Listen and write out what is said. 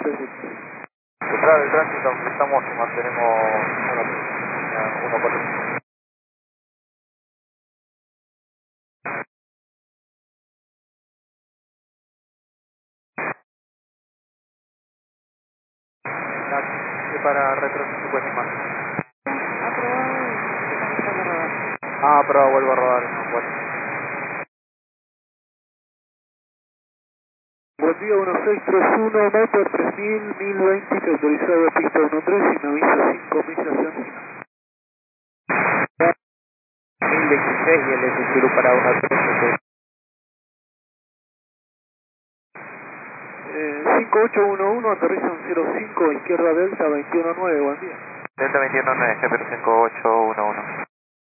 Central del tránsito, estamos y mantenemos 1-4. Para retroceso pues más. Aprobado, vuelvo a rodar. Buen día, 1631, Viper 3000, 1020, autorizado a pista 13 y me avisa 5 millas Argentina. 1016 y el S0 para 1-13. 5811, aterrizan 05, izquierda Delta 219, buen día. Delta 219, jefe 5811.